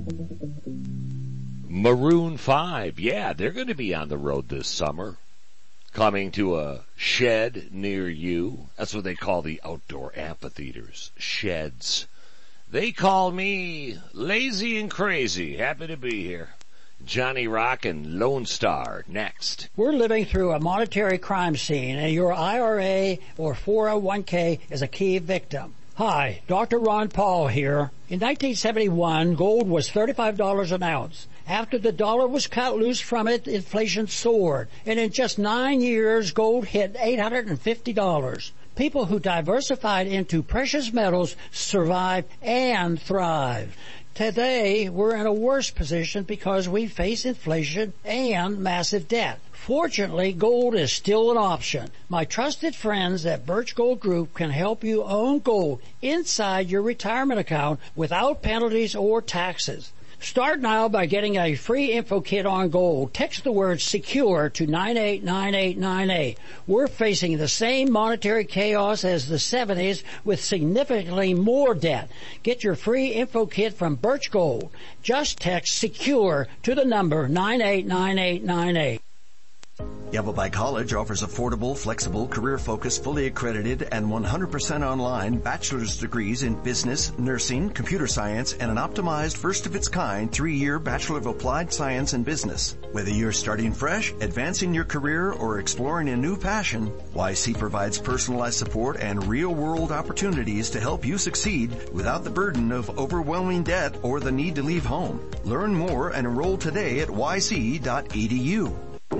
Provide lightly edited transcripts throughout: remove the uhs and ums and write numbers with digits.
Maroon 5, yeah, they're going to be on the road this summer. Coming to a shed near you. That's what they call the outdoor amphitheaters, sheds. They call me lazy and crazy. Happy to be here. Johnny Rock and Lone Star next. We're living through a monetary crime scene, and your IRA or 401k is a key victim. Hi, Dr. Ron Paul here. In 1971, gold was $35 an ounce. After the dollar was cut loose from it, inflation soared. And in just 9 years, gold hit $850. People who diversified into precious metals survived and thrived. Today, we're in a worse position because we face inflation and massive debt. Fortunately, gold is still an option. My trusted friends at Birch Gold Group can help you own gold inside your retirement account without penalties or taxes. Start now by getting a free info kit on gold. Text the word SECURE to 989898. We're facing the same monetary chaos as the 70s with significantly more debt. Get your free info kit from Birch Gold. Just text SECURE to the number 989898. Yavapai College offers affordable, flexible, career-focused, fully accredited, and 100% online bachelor's degrees in business, nursing, computer science, and an optimized, first-of-its-kind 3-year Bachelor of Applied Science in Business. Whether you're starting fresh, advancing your career, or exploring a new passion, YC provides personalized support and real-world opportunities to help you succeed without the burden of overwhelming debt or the need to leave home. Learn more and enroll today at yc.edu.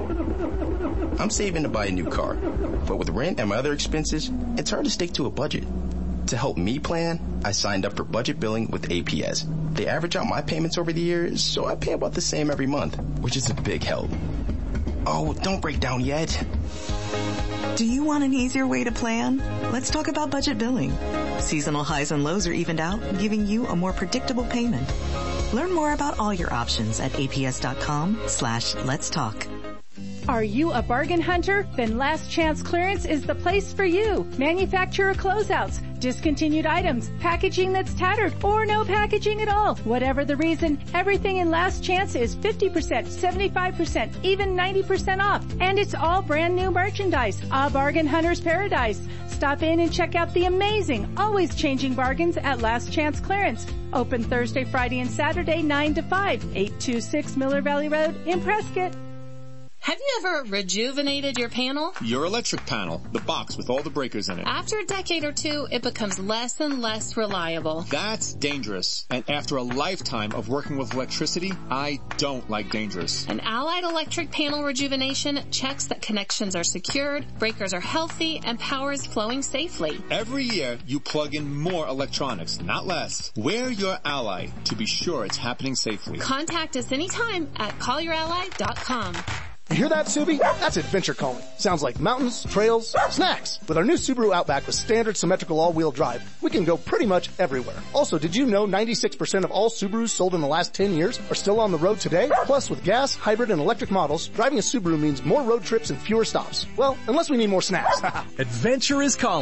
I'm saving to buy a new car, but with rent and my other expenses, it's hard to stick to a budget. To help me plan, I signed up for budget billing with APS. They average out my payments over the years, so I pay about the same every month, which is a big help. Oh, don't break down yet. Do you want an easier way to plan? Let's talk about budget billing. Seasonal highs and lows are evened out, giving you a more predictable payment. Learn more about all your options at aps.com/let's talk. Are you a bargain hunter? Then Last Chance Clearance is the place for you. Manufacturer closeouts, discontinued items, packaging that's tattered, or no packaging at all. Whatever the reason, everything in Last Chance is 50%, 75%, even 90% off. And it's all brand new merchandise. A bargain hunter's paradise. Stop in and check out the amazing, always changing bargains at Last Chance Clearance. Open Thursday, Friday, and Saturday, 9 to 5, 826 Miller Valley Road in Prescott. Have you ever rejuvenated your panel? Your electric panel, the box with all the breakers in it. After a decade or two, it becomes less and less reliable. That's dangerous. And after a lifetime of working with electricity, I don't like dangerous. An Allied Electric Panel Rejuvenation checks that connections are secured, breakers are healthy, and power is flowing safely. Every year, you plug in more electronics, not less. Wear your Ally to be sure it's happening safely. Contact us anytime at callyourally.com. You hear that, Subi? That's adventure calling. Sounds like mountains, trails, snacks. With our new Subaru Outback with standard symmetrical all-wheel drive, we can go pretty much everywhere. Also, did you know 96% of all Subarus sold in the last 10 years are still on the road today? Plus, with gas, hybrid, and electric models, driving a Subaru means more road trips and fewer stops. Well, unless we need more snacks. Adventure is calling.